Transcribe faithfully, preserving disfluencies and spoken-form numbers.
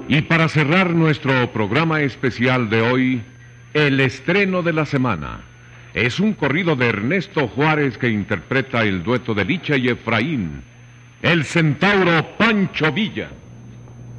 Y para cerrar nuestro programa especial de hoy, el estreno de la semana. Es un corrido de Ernesto Juárez que interpreta el dueto de Licha y Efraín, el centauro Pancho Villa.